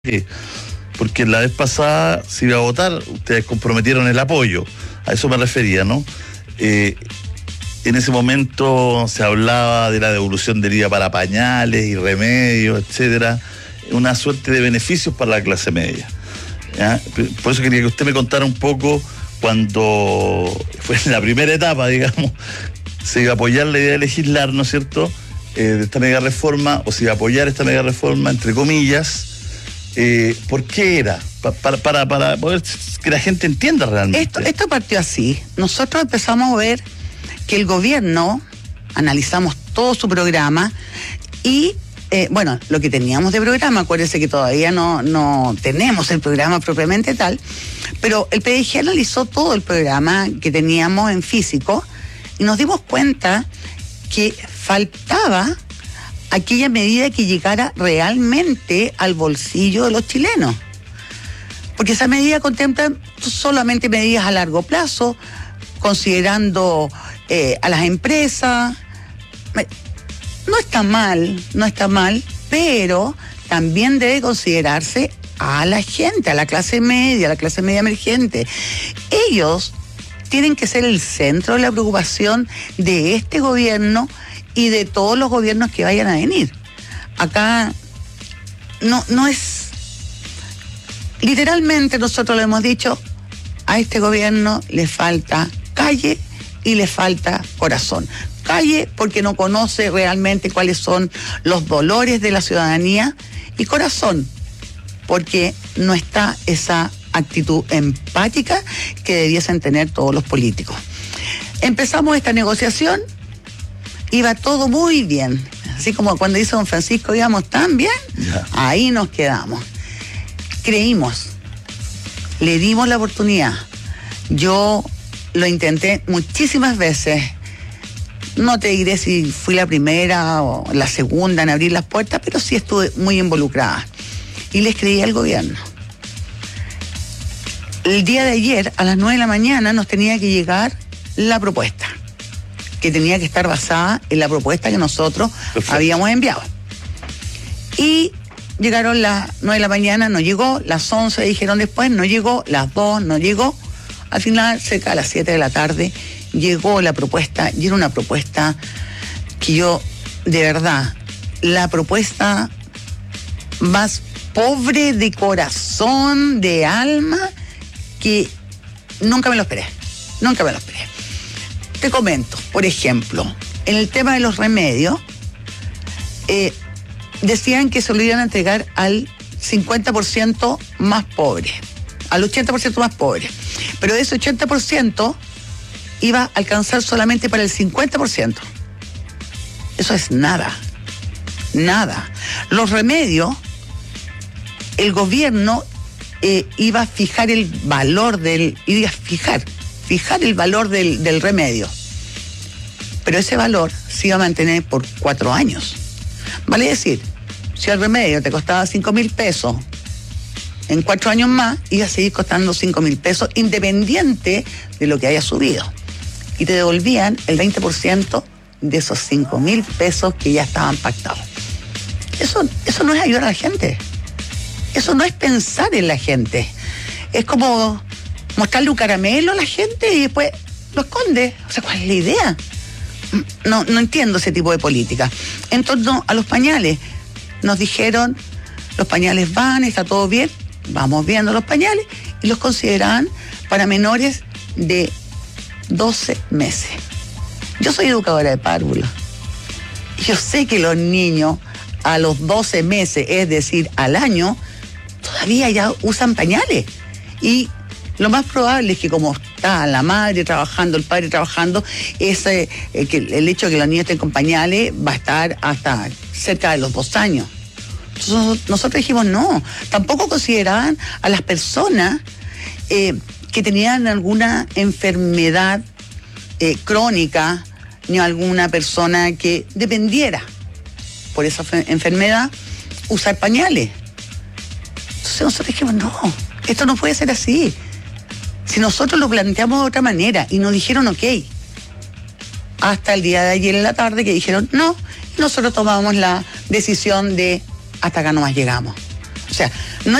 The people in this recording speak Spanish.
porque la vez pasada se iba a votar, ustedes comprometieron el apoyo, a eso me refería, ¿no? En ese momento se hablaba de la devolución del IVA para pañales y remedios, etcétera, una suerte de beneficios para la clase media, ¿ya? Por eso quería que usted me contara un poco, cuando fue en la primera etapa, digamos, se iba a apoyar la idea de legislar, ¿no es cierto?, de esta mega reforma, o se iba a apoyar esta mega reforma, entre comillas. ¿Por qué era? Para poder que la gente entienda realmente. Esto partió así. Nosotros empezamos a ver que el gobierno, analizamos todo su programa y, lo que teníamos de programa, acuérdense que todavía no tenemos el programa propiamente tal, pero el PDG analizó todo el programa que teníamos en físico y nos dimos cuenta que faltaba aquella medida que llegara realmente al bolsillo de los chilenos. Porque esa medida contempla solamente medidas a largo plazo, considerando a las empresas. No está mal, pero también debe considerarse a la gente, a la clase media emergente. Ellos tienen que ser el centro de la preocupación de este gobierno y de todos los gobiernos que vayan a venir. Acá no es... Literalmente nosotros le hemos dicho, a este gobierno le falta calle y le falta corazón. Calle porque no conoce realmente cuáles son los dolores de la ciudadanía, y corazón porque no está esa actitud empática que debiesen tener todos los políticos. Empezamos esta negociación, iba todo muy bien, así como cuando dice don Francisco, íbamos tan bien, ahí nos quedamos. Creímos, le dimos la oportunidad. Yo lo intenté muchísimas veces. No te diré si fui la primera o la segunda en abrir las puertas, pero sí estuve muy involucrada. Y les creí al gobierno. El día de ayer, a las 9 de la mañana, nos tenía que llegar la propuesta, que tenía que estar basada en la propuesta que nosotros habíamos enviado. Y llegaron las 9 de la mañana, no llegó, las 11 dijeron después, no llegó, las 2 no llegó. Al final, cerca de las 7 de la tarde, llegó la propuesta, y era una propuesta que yo, de verdad, la propuesta más pobre de corazón, de alma, que nunca me lo esperé. Te comento, por ejemplo, en el tema de los remedios, decían que se lo iban a entregar al 50% más pobre, al 80% más pobre, pero de ese 80% iba a alcanzar solamente para el 50%. Eso es nada. Los remedios, el gobierno iba a fijar el valor fijar el valor del remedio. Pero ese valor se iba a mantener por 4 años. Vale decir, si el remedio te costaba 5.000 pesos, en 4 años más iba a seguir costando 5.000 pesos, independiente de lo que haya subido. Y te devolvían el 20% de esos 5.000 pesos que ya estaban pactados. Eso no es ayudar a la gente. Eso no es pensar en la gente. Es como mostrarle un caramelo a la gente y después lo esconde. O sea, ¿cuál es la idea? No entiendo ese tipo de política. En torno a los pañales, nos dijeron, los pañales van, está todo bien, vamos viendo los pañales, y los consideraban para menores de 12 meses. Yo soy educadora de párvulos. Yo sé que los niños a los 12 meses, es decir, al año, todavía ya usan pañales. Y lo más probable es que, como está la madre trabajando, el padre trabajando, que el hecho de que los niños estén con pañales va a estar hasta cerca de los 2 años. Entonces, nosotros dijimos no. Tampoco consideraban a las personas que tenían alguna enfermedad crónica, ni alguna persona que dependiera por esa enfermedad usar pañales. Entonces nosotros dijimos, no, esto no puede ser así. Si nosotros lo planteamos de otra manera, y nos dijeron ok, hasta el día de ayer en la tarde que dijeron no, y nosotros tomamos la decisión de hasta acá nomás llegamos. O sea, no